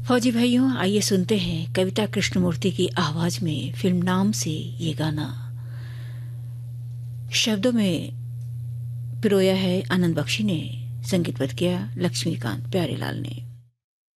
फौजी भाइयों, आइए सुनते हैं कविता कृष्णमूर्ति की आवाज में फिल्म नाम से ये गाना। शब्दों में पिरोया है आनंद बख्शी ने, संगीतबद्ध किया लक्ष्मीकांत प्यारेलाल ने।